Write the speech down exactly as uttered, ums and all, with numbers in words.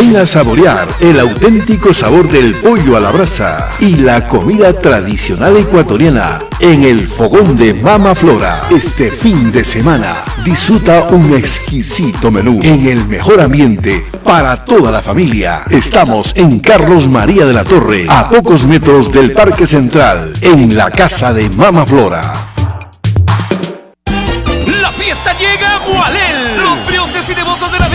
Ven a saborear el auténtico sabor del pollo a la brasa y la comida tradicional ecuatoriana en el fogón de Mama Flora. Este fin de semana disfruta un exquisito menú en el mejor ambiente para toda la familia. Estamos en Carlos María de la Torre, a pocos metros del Parque Central, en la casa de Mama Flora. La fiesta llega a Gualel. Los priostes y devotos de la